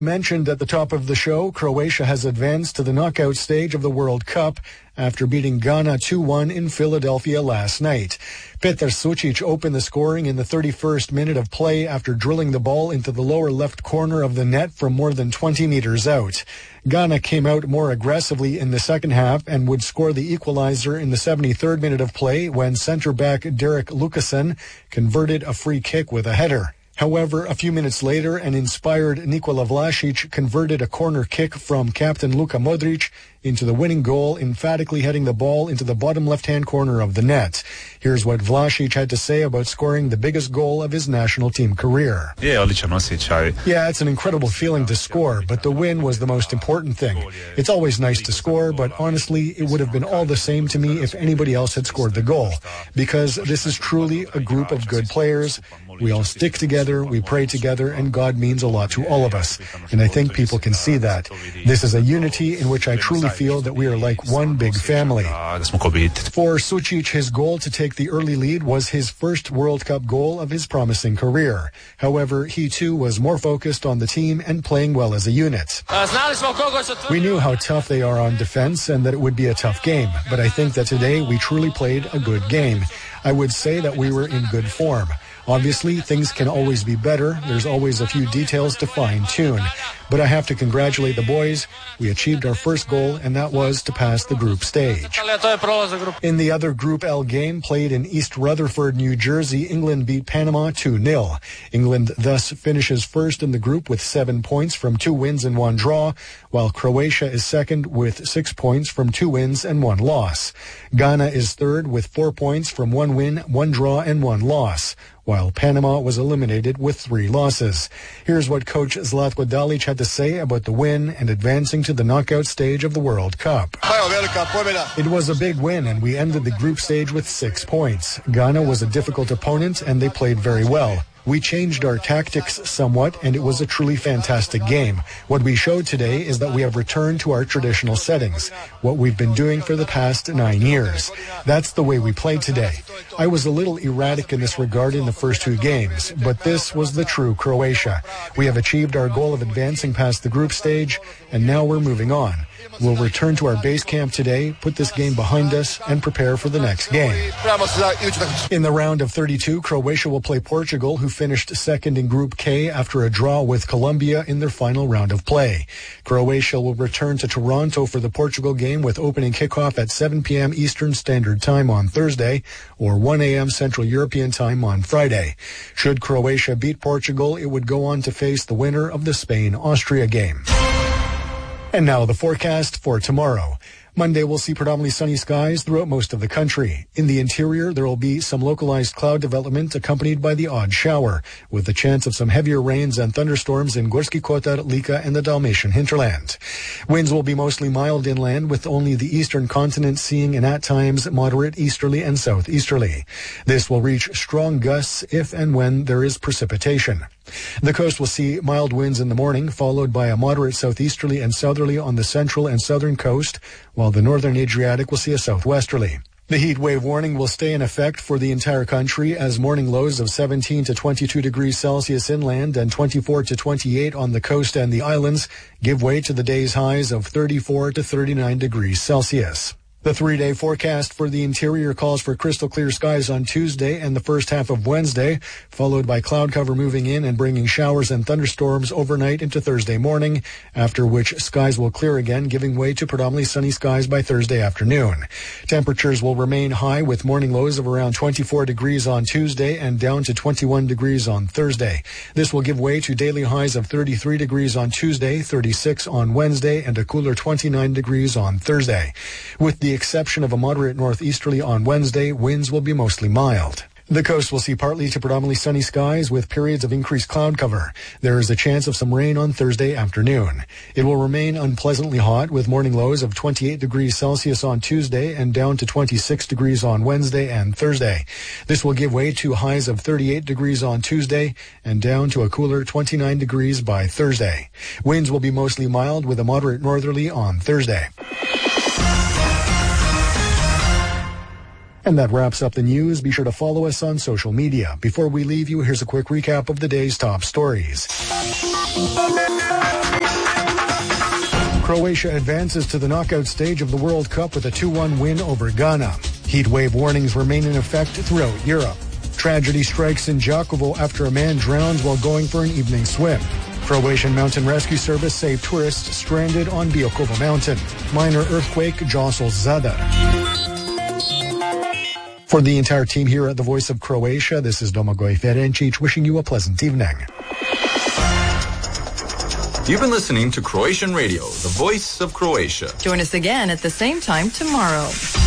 Mentioned at the top of the show, Croatia has advanced to the knockout stage of the World Cup after beating Ghana 2-1 in Philadelphia last night. Petar Sucic opened the scoring in the 31st minute of play after drilling the ball into the lower left corner of the net from more than 20 meters out. Ghana came out more aggressively in the second half and would score the equalizer in the 73rd minute of play when centre-back Derek Lucassen converted a free kick with a header. However, a few minutes later, an inspired Nikola Vlasic converted a corner kick from captain Luka Modric into the winning goal, emphatically heading the ball into the bottom left-hand corner of the net. Here's what Vlasic had to say about scoring the biggest goal of his national team career. Yeah, it's an incredible feeling to score, but the win was the most important thing. It's always nice to score, but honestly, it would have been all the same to me if anybody else had scored the goal, because this is truly a group of good players. We all stick together, we pray together, and God means a lot to all of us. And I think people can see that. This is a unity in which I truly feel that we are like one big family. For Sucic, his goal to take the early lead was his first World Cup goal of his promising career. However, he too was more focused on the team and playing well as a unit. We knew how tough they are on defense and that it would be a tough game, but I think that today we truly played a good game. I would say that we were in good form. Obviously, things can always be better. There's always a few details to fine-tune. But I have to congratulate the boys. We achieved our first goal, and that was to pass the group stage. In the other Group L game, played in East Rutherford, New Jersey, England beat Panama 2-0. England thus finishes first in the group with 7 points from 2 wins and 1 draw, while Croatia is second with 6 points from 2 wins and 1 loss. Ghana is third with 4 points from 1 win, 1 draw, and 1 loss, while Panama was eliminated with 3 losses. Here's what coach Zlatko Dalic had to say about the win and advancing to the knockout stage of the World Cup. It was a big win, and we ended the group stage with 6 points. Ghana was a difficult opponent, and they played very well. We changed our tactics somewhat, and it was a truly fantastic game. What we showed today is that we have returned to our traditional settings, what we've been doing for the past 9 years. That's the way we played today. I was a little erratic in this regard in the first 2 games, but this was the true Croatia. We have achieved our goal of advancing past the group stage, and now we're moving on. We'll return to our base camp today, put this game behind us, and prepare for the next game. In the round of 32, Croatia will play Portugal, who finished second in Group K after a draw with Colombia in their final round of play. Croatia will return to Toronto for the Portugal game with opening kickoff at 7 p.m. Eastern Standard Time on Thursday or 1 a.m. Central European Time on Friday. Should Croatia beat Portugal, it would go on to face the winner of the Spain-Austria game. And now the forecast for tomorrow. Monday, we'll see predominantly sunny skies throughout most of the country. In the interior, there will be some localized cloud development accompanied by the odd shower, with the chance of some heavier rains and thunderstorms in Gorski Kotar, Lika, and the Dalmatian hinterland. Winds will be mostly mild inland, with only the eastern continent seeing an at times moderate easterly and southeasterly. This will reach strong gusts if and when there is precipitation. The coast will see mild winds in the morning, followed by a moderate southeasterly and southerly on the central and southern coast, while the northern Adriatic will see a southwesterly. The heat wave warning will stay in effect for the entire country as morning lows of 17 to 22 degrees Celsius inland and 24 to 28 on the coast and the islands give way to the day's highs of 34 to 39 degrees Celsius. The 3-day forecast for the interior calls for crystal clear skies on Tuesday and the first half of Wednesday, followed by cloud cover moving in and bringing showers and thunderstorms overnight into Thursday morning, after which skies will clear again, giving way to predominantly sunny skies by Thursday afternoon. Temperatures will remain high with morning lows of around 24 degrees on Tuesday and down to 21 degrees on Thursday. This will give way to daily highs of 33 degrees on Tuesday, 36 on Wednesday, and a cooler 29 degrees on Thursday. With the exception of a moderate northeasterly on Wednesday, winds will be mostly mild. The coast will see partly to predominantly sunny skies with periods of increased cloud cover. There is a chance of some rain on Thursday afternoon. It will remain unpleasantly hot with morning lows of 28 degrees Celsius on Tuesday and down to 26 degrees on Wednesday and Thursday. This will give way to highs of 38 degrees on Tuesday and down to a cooler 29 degrees by Thursday. Winds will be mostly mild with a moderate northerly on Thursday. And that wraps up the news. Be sure to follow us on social media. Before we leave you, here's a quick recap of the day's top stories. Croatia advances to the knockout stage of the World Cup with a 2-1 win over Ghana. Heat wave warnings remain in effect throughout Europe. Tragedy strikes in Đakovo after a man drowns while going for an evening swim. Croatian Mountain Rescue Service saved tourists stranded on Biokovo Mountain. Minor earthquake jostles Zadar. For the entire team here at the Voice of Croatia, this is Domagoj Ferencic wishing you a pleasant evening. You've been listening to Croatian Radio, the Voice of Croatia. Join us again at the same time tomorrow.